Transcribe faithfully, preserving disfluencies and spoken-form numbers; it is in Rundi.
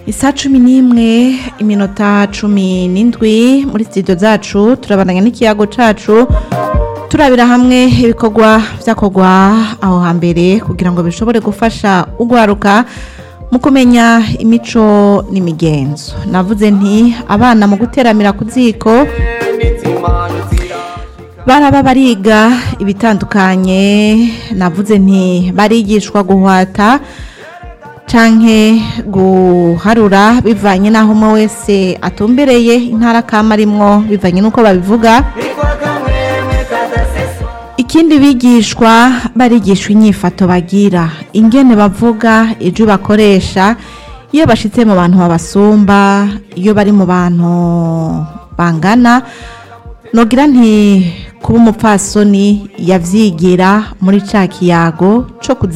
Isa cumi n'imwe iminota cumi n'indwi muri studio zacu turabandanya n'ikiyago cacu turabira hamwe ibikorwa vyakorwa aho hambere kugira ngo bishobore gufasha ugwaruka mu kumenya imico n'imigenzo. Navuze nti abana mu guteramira ku ziko baraba bariga ibitandukanye, navuze nti barigishwa guhwata canke guharura bivanye naho umwe wese atumbereye intara kama arimwo bivanye nuko babivuga. Ikindi bigishwa barigishwa inyifato bagira, ingene bavuga, ijwi bakoresha iyo bashitse mu bantu babasumba, iyo bari mu bantu bangana. Nogira nti kuba umupfasoni yavyigira muri ca kiyago co